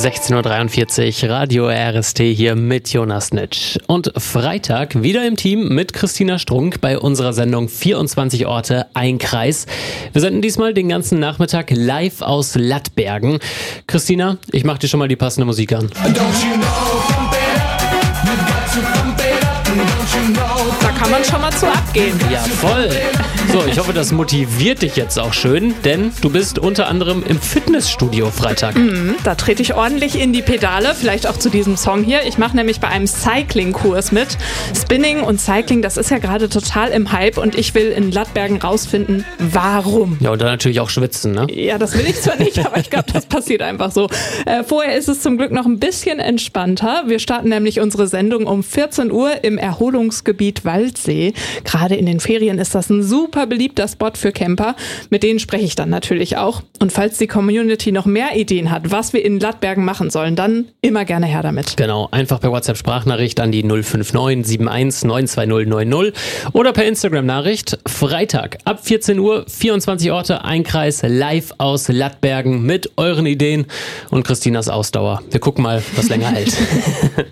16.43 Uhr, Radio RST hier mit Jonas Nitsch. Und Freitag wieder im Team mit Christina Strunk bei unserer Sendung 24 Orte, ein Kreis. Wir senden diesmal den ganzen Nachmittag live aus Lattbergen. Christina, ich mach dir schon mal die passende Musik an. Da kann man schon mal zu abgehen. Ja, voll. So, ich hoffe, das motiviert dich jetzt auch schön, denn du bist unter anderem im Fitnessstudio Freitag. Da trete ich ordentlich in die Pedale, vielleicht auch zu diesem Song hier. Ich mache nämlich bei einem Cycling-Kurs mit. Spinning und Cycling, das ist ja gerade total im Hype und ich will in Lattbergen rausfinden, warum. Ja, und dann natürlich auch schwitzen, ne? Ja, das will ich zwar nicht, aber ich glaube, das passiert einfach so. Vorher ist es zum Glück noch ein bisschen entspannter. Wir starten nämlich unsere Sendung um 14 Uhr im Erholungsgebiet Waldsee. Gerade in den Ferien ist das ein super beliebter Spot für Camper. Mit denen spreche ich dann natürlich auch. Und falls die Community noch mehr Ideen hat, was wir in Lattbergen machen sollen, dann immer gerne her damit. Genau, einfach per WhatsApp-Sprachnachricht an die 059 71 92090 oder per Instagram-Nachricht. Freitag ab 14 Uhr, 24 Orte, ein Kreis, live aus Lattbergen mit euren Ideen und Christinas Ausdauer. Wir gucken mal, was länger hält.